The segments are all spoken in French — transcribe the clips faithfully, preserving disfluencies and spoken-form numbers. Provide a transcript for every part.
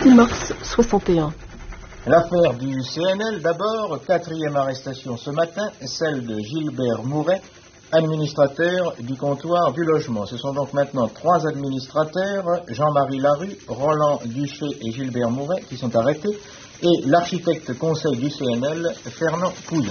six mars soixante et un. L'affaire du C N L d'abord, quatrième arrestation ce matin, celle de Gilbert Mouret, administrateur du comptoir du logement. Ce sont donc maintenant trois administrateurs, Jean-Marie Larue, Roland Duché et Gilbert Mouret, qui sont arrêtés, et l'architecte conseil du C N L, Fernand Pouillon.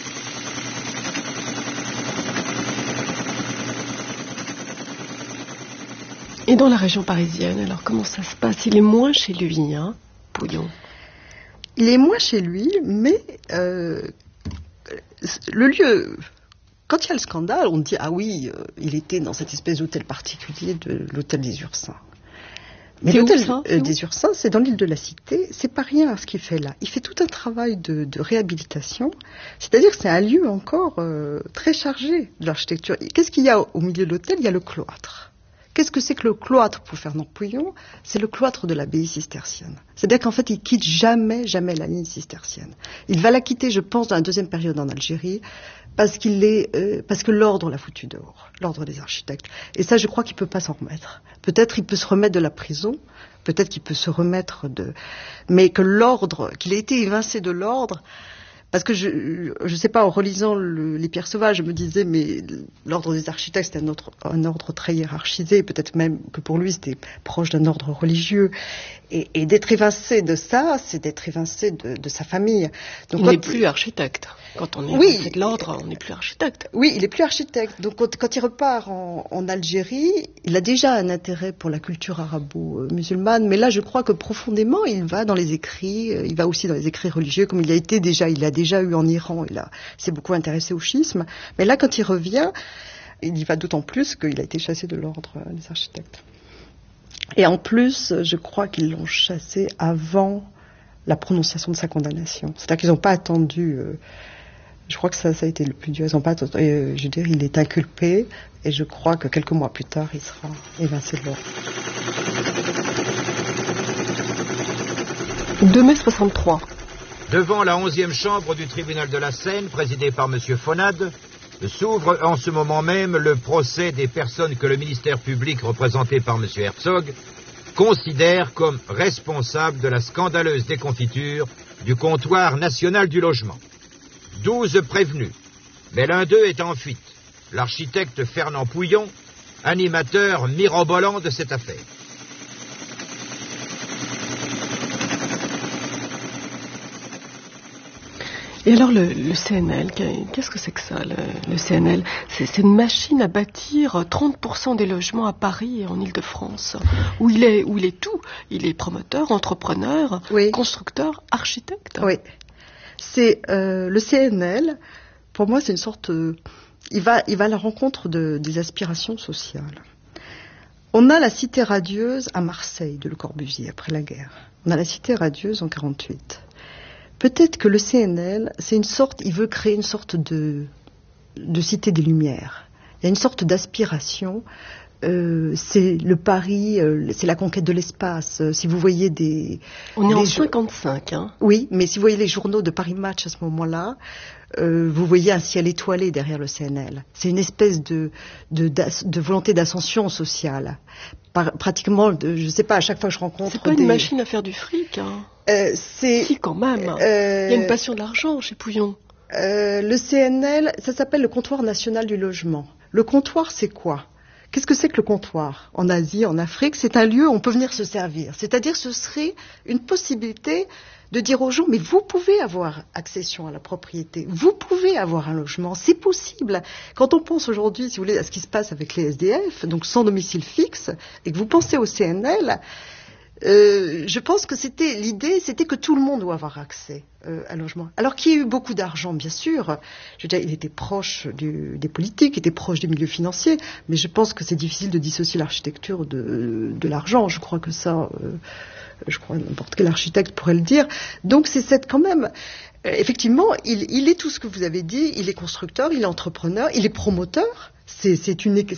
Et dans la région parisienne, alors comment ça se passe? Il est moins chez lui, hein, Pouillon? Il est moins chez lui, mais euh, le lieu... Quand il y a le scandale, on dit « Ah oui, euh, il était dans cette espèce d'hôtel particulier de l'hôtel des Ursins ». Mais l'hôtel euh, des Ursins, c'est dans l'île de la Cité. C'est pas rien ce qu'il fait là. Il fait tout un travail de, de réhabilitation. C'est-à-dire que c'est un lieu encore euh, très chargé de l'architecture. Qu'est-ce qu'il y a au milieu de l'hôtel? Il y a le cloître. Qu'est-ce que c'est que le cloître pour Fernand Pouillon? C'est le cloître de l'abbaye cistercienne. C'est-à-dire qu'en fait, il quitte jamais, jamais la ligne cistercienne. Il va la quitter, je pense, dans la deuxième période en Algérie, parce qu'il est, euh, parce que l'ordre l'a foutu dehors, l'ordre des architectes. Et ça, je crois qu'il peut pas s'en remettre. Peut-être il peut se remettre de la prison, peut-être qu'il peut se remettre de, mais que l'ordre, qu'il ait été évincé de l'ordre. Parce que je je sais pas, en relisant le, les Pierres sauvages, je me disais, mais l'ordre des architectes, c'était un, autre, un ordre très hiérarchisé, peut-être même que pour lui, c'était proche d'un ordre religieux. Et, et d'être évincé de ça, c'est d'être évincé de, de sa famille. Donc, il n'est plus architecte. Quand on est oui, évincé de l'ordre, on n'est plus architecte. Oui, il n'est plus architecte. Donc quand, quand il repart en, en Algérie, il a déjà un intérêt pour la culture arabo-musulmane, mais là, je crois que profondément, il va dans les écrits, il va aussi dans les écrits religieux, comme il a été déjà, il a déjà eu en Iran, il a, s'est beaucoup intéressé au schisme. Mais là, quand il revient, il y va d'autant plus qu'il a été chassé de l'ordre des architectes. Et en plus, je crois qu'ils l'ont chassé avant la prononciation de sa condamnation. C'est-à-dire qu'ils n'ont pas attendu... Euh, je crois que ça, ça a été le plus dur. Ils n'ont pas attendu, euh, je veux dire, il est inculpé, et je crois que quelques mois plus tard, il sera évincé de l'ordre. deux mai soixante-trois. Devant la onzième chambre du tribunal de la Seine, présidée par M. Fonade, s'ouvre en ce moment même le procès des personnes que le ministère public, représenté par M. Herzog, considère comme responsables de la scandaleuse déconfiture du comptoir national du logement. Douze prévenus, mais l'un d'eux est en fuite, l'architecte Fernand Pouillon, animateur mirobolant de cette affaire. Et alors le, le C N L, qu'est-ce que c'est que ça, le, le C N L? c'est, c'est une machine à bâtir trente pour cent des logements à Paris et en Île-de-France, où il est, où il est tout. Il est promoteur, entrepreneur, oui. constructeur, architecte. Oui. C'est euh, le C N L. Pour moi, c'est une sorte. Euh, il va, il va à la rencontre de, des aspirations sociales. On a la cité radieuse à Marseille de Le Corbusier après la guerre. On a la cité radieuse en quarante-huit. Peut-être que le C N L, c'est une sorte. Il veut créer une sorte de de cité des Lumières. Il y a une sorte d'aspiration. Euh, c'est le Paris, euh, c'est la conquête de l'espace. Euh, si vous voyez des... On est en cinquante-cinq, hein. Oui, mais si vous voyez les journaux de Paris Match à ce moment-là, euh, vous voyez un ciel étoilé derrière le C N L. C'est une espèce de, de, de volonté d'ascension sociale. Par, pratiquement, de, je ne sais pas, à chaque fois que je rencontre... C'est pas des... une machine à faire du fric, hein. Euh, c'est... Si, quand même. Euh... Il y a une passion de l'argent chez Pouillon. Euh, le C N L, ça s'appelle le comptoir national du logement. Le comptoir, c'est quoi ? Qu'est-ce que c'est que le comptoir? En Asie, en Afrique, c'est un lieu où on peut venir se servir. C'est-à-dire, ce serait une possibilité de dire aux gens, mais vous pouvez avoir accession à la propriété, vous pouvez avoir un logement, c'est possible. Quand on pense aujourd'hui, si vous voulez, à ce qui se passe avec les S D F, donc sans domicile fixe, et que vous pensez au C N L, euh, je pense que c'était l'idée, c'était que tout le monde doit avoir accès euh, à un logement. Alors qu'il y a eu beaucoup d'argent, bien sûr. Je veux dire, il était proche du, des politiques, il était proche du milieu financier, mais je pense que c'est difficile de dissocier l'architecture de, de l'argent. Je crois que ça, euh, je crois que n'importe quel architecte pourrait le dire. Donc c'est cette quand même. Euh, effectivement, il, il est tout ce que vous avez dit. Il est constructeur, il est entrepreneur, il est promoteur. C'est, c'est une